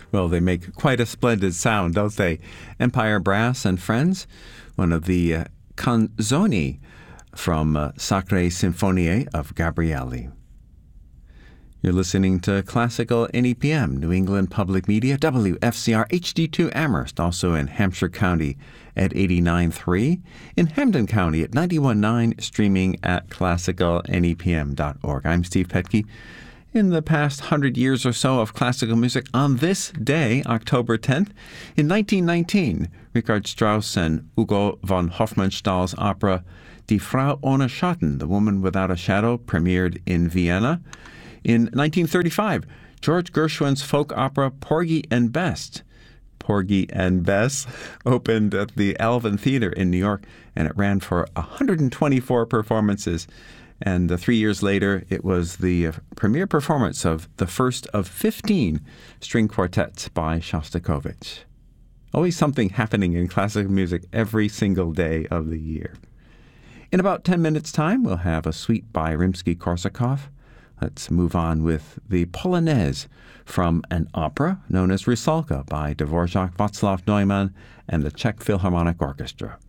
Well, they make quite a splendid sound, don't they? Empire Brass and Friends, one of the canzoni from Sacre Sinfonie of Gabrieli. You're listening to Classical NEPM, New England Public Media, WFCR HD2 Amherst, also in Hampshire County at 89.3, in Hampden County at 91.9, streaming at classicalnepm.org. I'm Steve Petke. In the past 100 years or so of classical music, on this day, October 10th, in 1919, Richard Strauss and Hugo von Hofmannsthal's opera Die Frau ohne Schatten, The Woman Without a Shadow, premiered in Vienna. In 1935, George Gershwin's folk opera Porgy and Bess opened at the Alvin Theater in New York, and it ran for 124 performances. And 3 years later, it was the premiere performance of the first of 15 string quartets by Shostakovich. Always something happening in classical music every single day of the year. In about 10 minutes' time, we'll have a suite by Rimsky-Korsakov. Let's move on with the Polonaise from an opera known as Rusalka by Dvorak, Václav Neumann, and the Czech Philharmonic Orchestra.